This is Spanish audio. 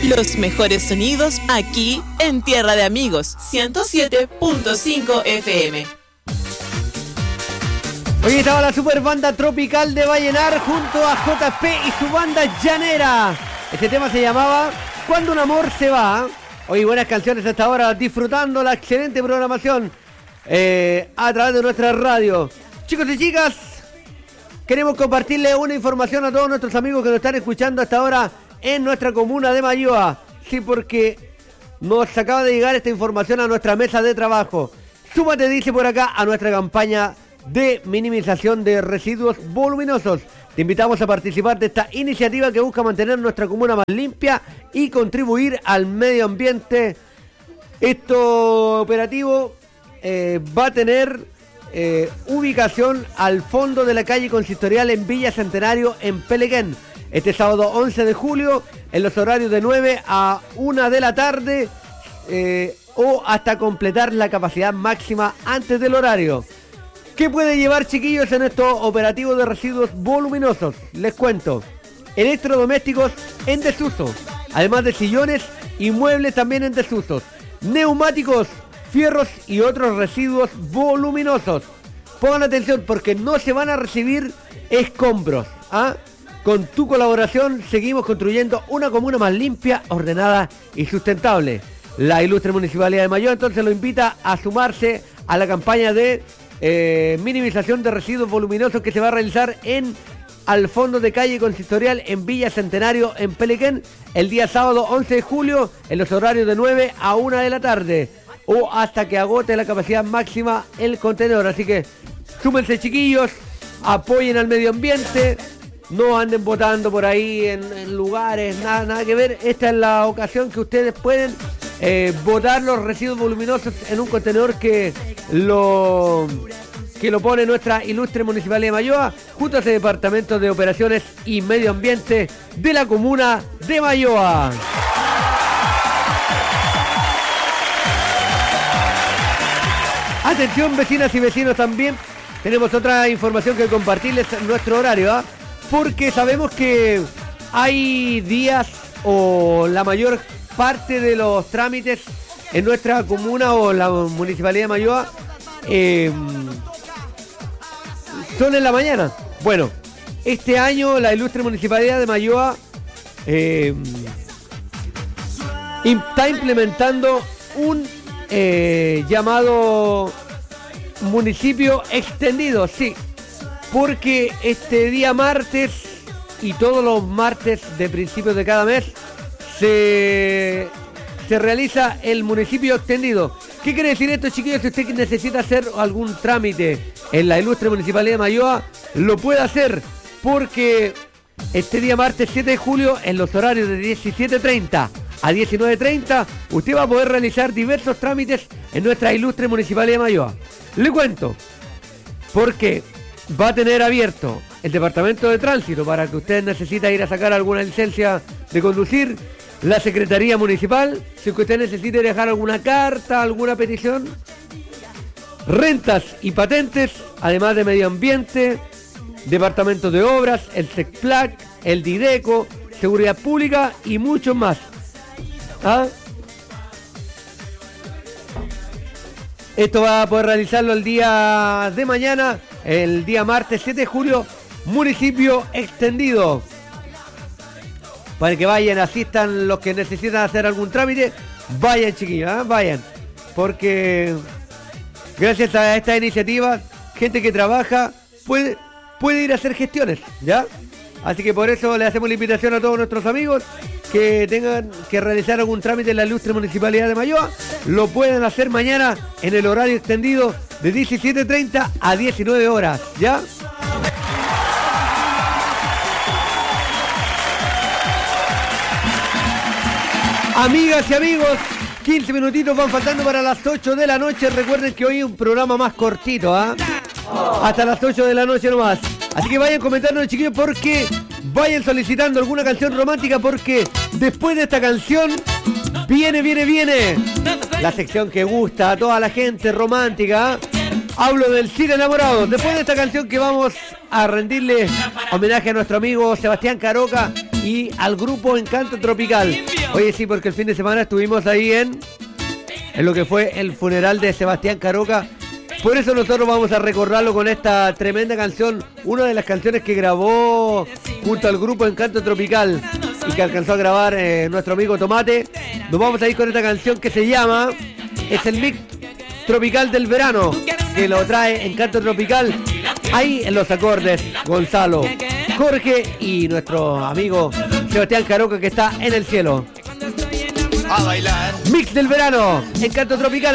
Los mejores sonidos aquí en Tierra de Amigos, 107.5 FM. Hoy estaba la super banda tropical de Vallenar junto a JP y su banda llanera. Este tema se llamaba Cuando un amor se va. Hoy buenas canciones hasta ahora, disfrutando la excelente programación a través de nuestra radio. Chicos y chicas, queremos compartirle una información a todos nuestros amigos que nos están escuchando hasta ahora en nuestra comuna de Mayoa. Sí, porque nos acaba de llegar esta información a nuestra mesa de trabajo. Súmate, dice por acá, a nuestra campaña de minimización de residuos voluminosos. Te invitamos a participar de esta iniciativa que busca mantener nuestra comuna más limpia y contribuir al medio ambiente. Este operativo va a tener ubicación al fondo de la calle consistorial en Villa Centenario en Pelequén. Este sábado 11 de julio en los horarios de 9 a 1 de la tarde o hasta completar la capacidad máxima antes del horario. ¿Qué puede llevar, chiquillos, en estos operativos de residuos voluminosos? Les cuento. Electrodomésticos en desuso, además de sillones y muebles también en desuso. Neumáticos, fierros y otros residuos voluminosos. Pongan atención porque no se van a recibir escombros. Con tu colaboración seguimos construyendo una comuna más limpia, ordenada y sustentable. La ilustre Municipalidad de Mayoa entonces lo invita a sumarse a la campaña de minimización de residuos voluminosos que se va a realizar al fondo de calle consistorial en Villa Centenario en Pelequén el día sábado 11 de julio en los horarios de 9 a 1 de la tarde o hasta que agote la capacidad máxima el contenedor. Así que súmense, chiquillos, apoyen al medio ambiente, no anden botando por ahí en lugares, nada que ver. Esta es la ocasión que ustedes pueden botar los residuos voluminosos en un contenedor que lo pone nuestra ilustre Municipalidad de Mayoa junto a ese Departamento de Operaciones y Medio Ambiente de la comuna de Mayoa. Atención, vecinas y vecinos, también tenemos otra información que compartirles en nuestro horario, porque sabemos que hay días o la mayor parte de los trámites en nuestra comuna o la Municipalidad de Mayoa son en la mañana. Bueno, este año la ilustre Municipalidad de Mayoa está implementando un llamado municipio extendido, sí, porque este día martes y todos los martes de principios de cada mes se realiza el municipio extendido. ¿Qué quiere decir esto, chiquillos? Si usted necesita hacer algún trámite en la ilustre Municipalidad de Mayoa, lo puede hacer, porque este día martes 7 de julio, en los horarios de 17:30 a 19:30, usted va a poder realizar diversos trámites en nuestra ilustre Municipalidad de Mayoa. Le cuento, porque va a tener abierto el Departamento de Tránsito para que usted necesita ir a sacar alguna licencia de conducir, la Secretaría Municipal, si usted necesita dejar alguna carta, alguna petición, rentas y patentes, además de Medio Ambiente, Departamento de Obras, el SECPLAC, el DIDECO, Seguridad Pública y muchos más. Esto va a poder realizarlo el día de mañana, el día martes 7 de julio, municipio extendido. Para que vayan, asistan los que necesitan hacer algún trámite, vayan, chiquillos, vayan. Porque gracias a esta iniciativa, gente que trabaja puede ir a hacer gestiones, ¿ya? Así que por eso le hacemos la invitación a todos nuestros amigos que tengan que realizar algún trámite en la ilustre Municipalidad de Mayoa. Lo pueden hacer mañana en el horario extendido de 17:30 a 19 horas, ¿ya? Amigas y amigos, 15 minutitos van faltando para las 8 de la noche. Recuerden que hoy es un programa más cortito, hasta las 8 de la noche nomás. Así que vayan comentando, chiquillos, porque vayan solicitando alguna canción romántica, porque después de esta canción viene la sección que gusta a toda la gente romántica. Hablo del Cine Enamorado. Después de esta canción que vamos a rendirle homenaje a nuestro amigo Sebastián Caroca y al grupo Encanto Tropical. Oye, sí, porque el fin de semana estuvimos ahí en lo que fue el funeral de Sebastián Caroca. Por eso nosotros vamos a recordarlo con esta tremenda canción, una de las canciones que grabó junto al grupo Encanto Tropical y que alcanzó a grabar nuestro amigo Tomate. Nos vamos a ir con esta canción que se llama, es el mix tropical del verano, que lo trae Encanto Tropical. Ahí en los acordes, Gonzalo, Jorge y nuestro amigo Sebastián Caroca, que está en el cielo. A bailar. Mix del verano, Encanto Tropical.